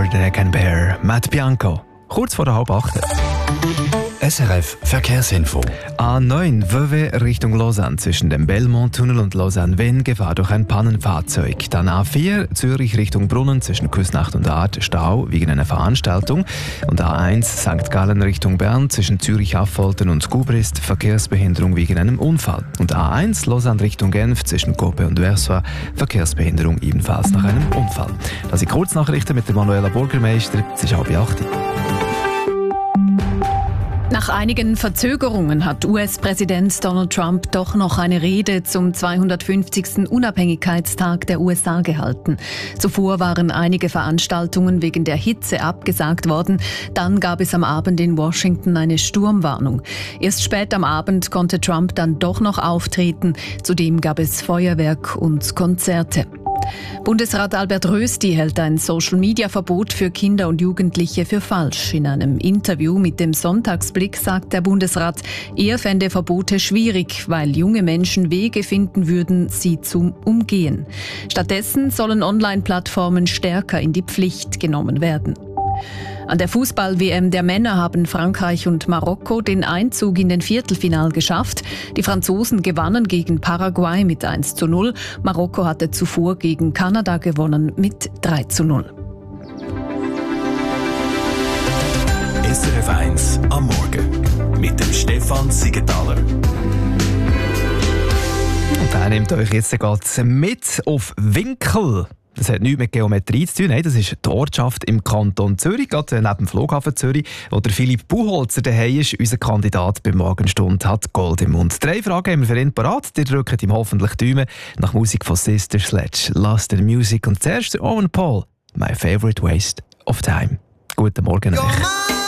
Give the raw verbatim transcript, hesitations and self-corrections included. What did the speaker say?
That I Can Bear, Matt Bianco. Kurz vor der halb acht. S R F Verkehrsinfo. A neun Vevey Richtung Lausanne zwischen dem Belmont-Tunnel und Lausanne-Wien Gefahr durch ein Pannenfahrzeug. Dann A vier Zürich Richtung Brunnen zwischen Küsnacht und Art Stau wegen einer Veranstaltung. Und A eins Sankt Gallen Richtung Bern zwischen Zürich-Affoltern und Gubrist Verkehrsbehinderung wegen einem Unfall. Und A eins Lausanne Richtung Genf zwischen Cope und Versoix Verkehrsbehinderung ebenfalls nach einem Unfall. Das sind Kurznachrichten mit der Manuela Burgermeister. Es ist halb acht. Nach einigen Verzögerungen hat U S-Präsident Donald Trump doch noch eine Rede zum zweihundertfünfzigsten Unabhängigkeitstag der U S A gehalten. Zuvor waren einige Veranstaltungen wegen der Hitze abgesagt worden. Dann gab es am Abend in Washington eine Sturmwarnung. Erst spät am Abend konnte Trump dann doch noch auftreten. Zudem gab es Feuerwerk und Konzerte. Bundesrat Albert Rösti hält ein Social-Media-Verbot für Kinder und Jugendliche für falsch. In einem Interview mit dem Sonntagsblick sagt der Bundesrat, er fände Verbote schwierig, weil junge Menschen Wege finden würden, sie zu umgehen. Stattdessen sollen Online-Plattformen stärker in die Pflicht genommen werden. An der Fußball-W M der Männer haben Frankreich und Marokko den Einzug in den Viertelfinal geschafft. Die Franzosen gewannen gegen Paraguay mit eins zu null. Marokko hatte zuvor gegen Kanada gewonnen mit drei zu null. S R F eins am Morgen mit dem Stefan Siegenthaler. Und der nimmt euch jetzt gerade mit auf Winkel. Das hat nichts mit Geometrie zu tun. Nein, das ist die Ortschaft im Kanton Zürich, gerade neben dem Flughafen Zürich, wo der Philipp Buchholzer daheim ist, unser Kandidat bei Morgenstunde, hat Gold im Mund. Drei Fragen haben wir für ihn parat. Die drücken ihm hoffentlich die Daumen nach Musik von Sister Sledge, Lost in Music und zuerst der Owen Paul, My Favorite Waste of Time. Guten Morgen euch.